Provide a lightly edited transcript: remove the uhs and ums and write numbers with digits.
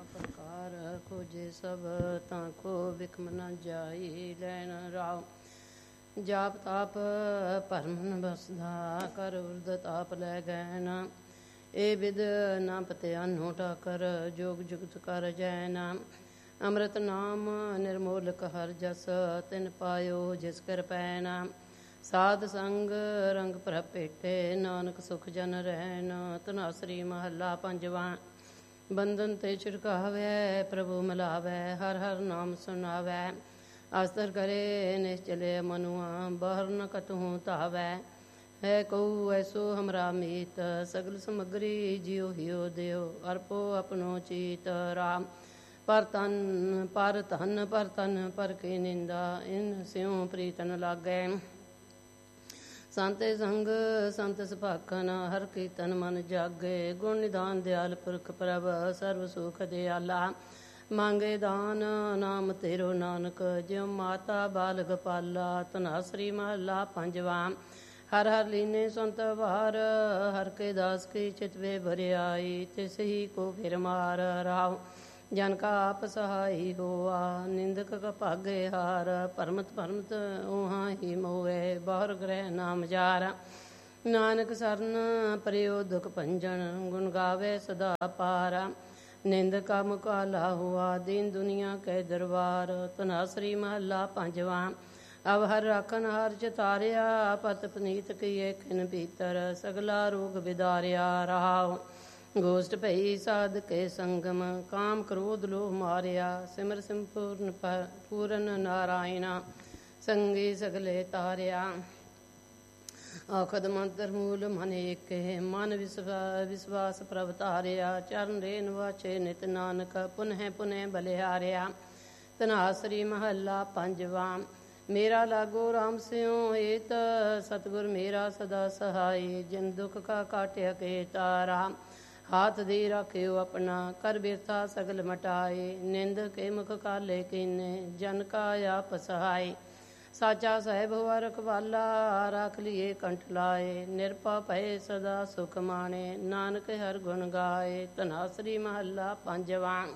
ਪ੍ਰਕਾਰ ਖੋਜੇ ਸਭ ਤਾਂ ਕੋ ਬਿਖਮ ਨ ਜਾਈ ਲੈਣ ਰਾਵ। ਜਾਪ ਤਾਪ ਭਰਮਨ ਬਸਦਾ ਕਰ ਉਰਦ ਤਾਪ ਲੈ ਗੈਨ। ਇਹ ਵਿਦ ਨਾ ਪਤਿਆਨੋ ਟਾਕਰ ਜੋਗ ਜੁਗਤ ਕਰ ਜੈਨ। ਅੰਮ੍ਰਿਤ ਨਾਮ ਨਿਰਮੋਲਕ ਹਰ ਜਸ ਤਿਨ ਪਾਇਓ ਜਿਸ ਕਰ ਪੈਨ। ਸਾਧ ਸੰਗ ਰੰਗ ਪ੍ਰਭੇਟੇ ਨਾਨਕ ਸੁਖ ਜਨ ਰਹਿਣ। ਧਨਾਸਰੀ ਮਹੱਲਾ ਪੰਜਵਾਂ। ਬੰਧਨ ਤੇ ਛਿੜਕਾਵੈ ਪ੍ਰਭੂ ਮਿਲਾਵੈ ਹਰ ਹਰ ਨਾਮ ਸੁਣਾਵੈ। ਅਸਤਰ ਕਰੇ ਨਿਸ਼ਚਲੇ ਮਨੁਆ ਬਾਹਰ ਨ ਕਤਹੂ ਧਾਵੈ। ਹੈ ਕਉ ਐਸੋ ਹਮਰਾ ਮੀਤ ਸਗਲ ਸਮਗਰੀ ਜਿਉ ਹਿਉ ਦਿਓ। ਅਰਪੋ ਆਪਣੋ ਚੀਤ ਰਾਮ ਪਰ ਤਨ ਪਰ ਕੀ ਨਿੰਦਾ ਇਨ ਸਿਉ ਪ੍ਰੀਤਨ ਲਾਗੈ। ਸੰਤੇ ਸੰਗ ਸੰਤ ਸੁਭਾਖਨ ਹਰ ਕੀਰਤਨ ਮਨ ਜਾਗੇ। ਗੁਣ ਨਿਧਾਨ ਦਿਆਲ ਪੁਰਖ ਪ੍ਰਭ ਸਰਬ ਸੁਖ ਦਿਆਲਾ। ਮੰਗੇ ਦਾਨ ਨਾਮ ਤੇਰੋ ਨਾਨਕ ਜਿਉ ਮਾਤਾ ਬਾਲਕ ਪਾਲਾ। ਧਨਾਸਰੀ ਮਹੱਲਾ ਪੰਜਵਾਂ। ਹਰ ਹਰ ਲੀਨੇ ਸੰਤ ਵਾਰ ਹਰ ਕੇ ਦਾਸ ਕੀ ਚਿਤਵੇ ਭਰਿਆਈ। ਤਿਸ ਹੀ ਕੋ ਫਿਰ ਮਾਰ ਰਾਵ ਜਨ ਕਾ ਆਪ ਸਹਾਈ ਹੋਆ। ਨਿੰਦਕ ਕ ਭਾਗੇ ਹਾਰ ਭਰਮਤ ਉਹਾਂ ਹੀ ਮੋਏ। ਬਾਹਰ ਗ੍ਰਹਿ ਨਾਮ ਜਾਰ ਨਾਨਕ ਸਰਨ ਪਰਿਓ ਦੁਖ ਭੰਜਨ। ਗੁਣ ਗਾਵੇ ਸਦਾ ਪਾਰ ਨਿੰਦਕਾ ਮੁਕਾਲਾ ਹੁਆ ਦੀਨ ਦੁਨੀਆ ਕੈ ਦਰਬਾਰ। ਧਨਾਸਰੀ ਮਹੱਲਾ ਪੰਜਵਾਂ। ਅਵ ਹਰ ਰਾਖਨ ਹਾਰ ਚਿਤਾਰਿਆ ਪਤ ਪਨੀਤ ਕੀਏ ਖਿਨ ਭੀਤਰ। ਸਗਲਾ ਰੋਗ ਵਿਦਾਰਿਆ ਰਾਵ ਗੋਸ਼ਟ ਭਈ ਸਾਧ ਕੇ ਸੰਗਮ। ਕਾਮ ਕ੍ਰੋਧ ਲੋਭ ਮਾਰਿਆ ਸਿਮਰ ਸਿੰਪੂਰਨ ਪੂਰਨ ਨਾਰਾਇਣਾ। ਸੰਗੀ ਸਗਲੇ ਤਾਰਿਆ ਆਖਦ ਮੰਤਰ ਮੂਲ ਮਨ ਏਕੇ। ਮਨ ਵਿਸਵਾਸ ਪ੍ਰਭ ਧਾਰਿਆ। ਚਰਨ ਰੇਨ ਵਾਚੇ ਨਿਤ ਨਾਨਕ ਪੁਨਹ ਪੁਨਹ ਬਲਿਹਾਰਿਆ। ਧਨਾਸਰੀ ਮਹੱਲਾ ਪੰਜਵਾਂ। ਮੇਰਾ ਲਾਗੋ ਰਾਮ ਸਿਉ ਏਤ ਸਤਿਗੁਰ ਮੇਰਾ ਸਦਾ ਸਹਾਈ। ਜਿਨ ਦੁਖ ਕਾ ਕਾਟਿਆ ਕੇ ਤਾਰਾ ਹਾਥ ਦੇ ਰਾਖਿਓ ਆਪਣਾ। ਕਰ ਬਿਰਥਾ ਸਗਲ ਮਟਾਏ ਨਿੰਦ ਕੇ ਮੁਖ ਕਾਲੇ ਕੀਨੇ। ਜਨ ਕਾ ਆਪ ਸਹਾਈ ਸਾਚਾ ਸਾਹਿਬ ਹੋਆ ਰਖਵਾਲਾ। ਰਾਖ ਲਿਏ ਕੰਠ ਲਾਏ ਨਿਰਪਾ ਭਏ ਸਦਾ ਸੁਖ ਮਾਣੇ। ਨਾਨਕ ਹਰ ਗੁਣ ਗਾਏ। ਧਨਾਸਰੀ ਮਹੱਲਾ ਪੰਜਵਾਂ।